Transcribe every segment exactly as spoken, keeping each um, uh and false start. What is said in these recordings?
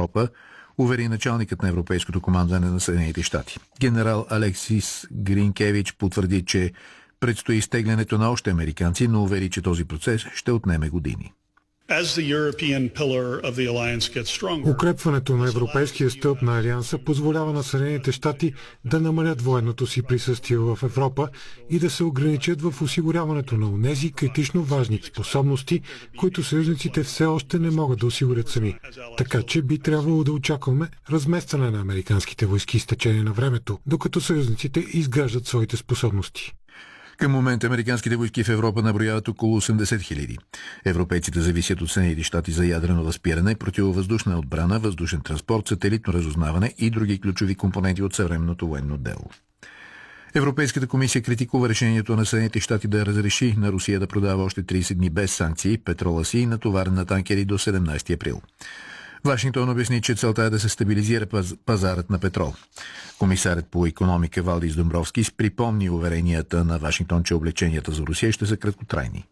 Европа, увери началникът на Европейското командване на Съединените щати. Генерал Алексис Гринкевич потвърди, че предстои изтеглянето на още американци, но увери, че този процес ще отнеме години. Укрепването на европейския стълб на Алианса позволява на Съединените щати да намалят военното си присъствие в Европа и да се ограничат в осигуряването на онези критично важни способности, които съюзниците все още не могат да осигурят сами. Така че би трябвало да очакваме разместване на американските войски с течение на времето, докато съюзниците изграждат своите способности. Към момента американските войски в Европа наброяват около осемдесет хиляди. Европейците зависят от Съединените щати за ядрено възпиране, противовъздушна отбрана, въздушен транспорт, сателитно разузнаване и други ключови компоненти от съвременното военно дело. Европейската комисия критикува решението на Съединените щати да разреши на Русия да продава още тридесет дни без санкции петрола си, натоварен на танкери до седемнадесети април. Вашингтон обясни, че целта е да се стабилизира паз... пазарът на петрол. Комисарят по икономика Валдис Домбровскис припомни уверенията на Вашингтон, че облегченията за Русия ще са краткотрайни.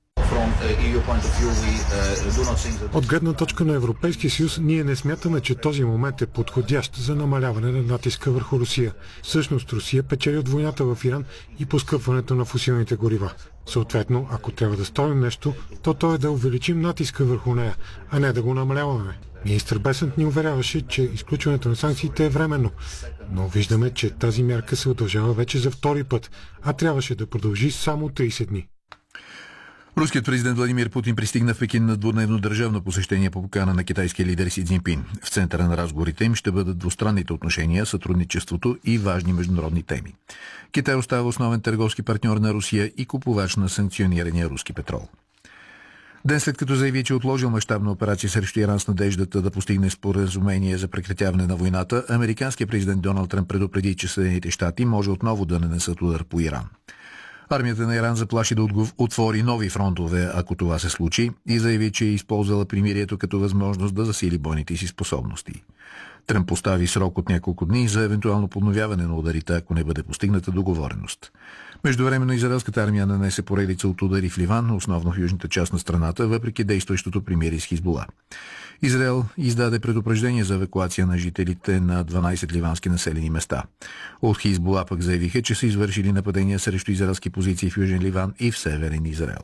От гледна точка на Европейския съюз, ние не смятаме, че този момент е подходящ за намаляване на натиска върху Русия. Всъщност Русия печели от войната в Иран и поскъпването на фосилните горива. Съответно, ако трябва да сторим нещо, то то е да увеличим натиска върху нея, а не да го намаляваме. Министър Бесънт ни уверяваше, че изключването на санкциите е временно, но виждаме, че тази мярка се удължава вече за втори път, а трябваше да продължи само тридесет дни. Руският президент Владимир Путин пристигна в Пекин на двудневно държавно посещение по покана на китайския лидер Си Цзинпин. В центъра на разговорите им ще бъдат двустранните отношения, сътрудничеството и важни международни теми. Китай остава основен търговски партньор на Русия и купувач на санкционирания руски петрол. Ден след като заяви, че отложил мащабна операция срещу Иран с надеждата да постигне споразумение за прекратяване на войната, американският президент Доналд Тръмп предупреди, че Съединените щати може отново да нанесат удар по Иран. Армията на Иран заплаши да отвори нови фронтове, ако това се случи, и заяви, че е използвала примирието като възможност да засили бойните си способности. Тръмп постави срок от няколко дни за евентуално подновяване на ударите, ако не бъде постигната договореност. Междувременно израелската армия нанесе поредица от удари в Ливан, основно в южната част на страната, въпреки действащото примирие с Хизбула. Израел издаде предупреждение за евакуация на жителите на дванадесет ливански населени места. От Хизбула пък заявиха, че са извършили нападения срещу израелски позиции в Южен Ливан и в Северен Израел.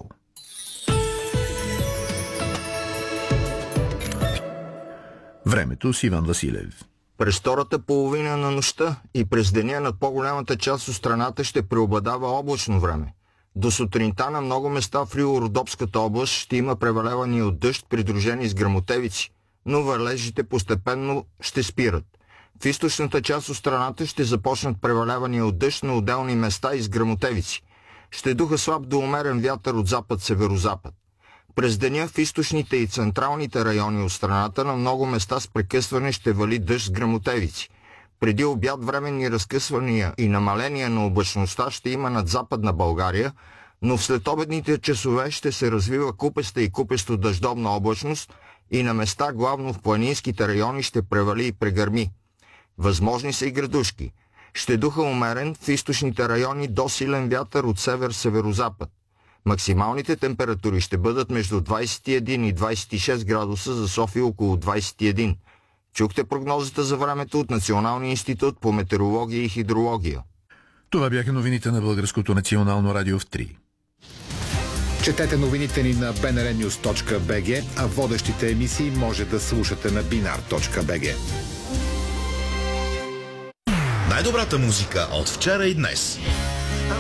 Времето с Иван Василев. През втората половина на нощта и през деня над по-голямата част от страната ще преобладава облачно време. До сутринта на много места в Рило-Родопската област ще има превалявания от дъжд, придружени с гръмотевици, но валежите постепенно ще спират. В източната част от страната ще започнат превалявания от дъжд на отделни места и с гръмотевици. Ще духа слаб до умерен вятър от запад-северозапад. През деня в източните и централните райони от страната на много места с прекъсване ще вали дъжд с гръмотевици. Преди обяд временни разкъсвания и намаления на облачността ще има над Западна България, но в следобедните часове ще се развива купеста и купесто дъждовна облачност и на места, главно в планинските райони, ще превали и прегърми. Възможни са и градушки. Ще духа умерен в източните райони до силен вятър от север-северозапад. Максималните температури ще бъдат между двадесет и един и двадесет и шест градуса, за София около двадесет и един. Чухте прогнозата за времето от Националния институт по метеорология и хидрология. Това бяха новините на Българското национално радио в три. Четете новините ни на би ен ар нюз точка би джи, а водещите емисии може да слушате на бинар точка би джи. Най-добрата музика от вчера и днес.